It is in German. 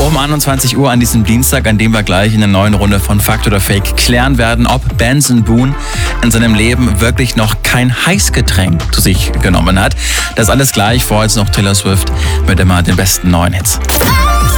Um 21 Uhr an diesem Dienstag, an dem wir gleich in der neuen Runde von Fakt oder Fake klären werden, ob Benson Boone in seinem Leben wirklich noch kein Heißgetränk zu sich genommen hat. Das alles gleich, vor jetzt noch Taylor Swift mit immer den besten neuen Hits.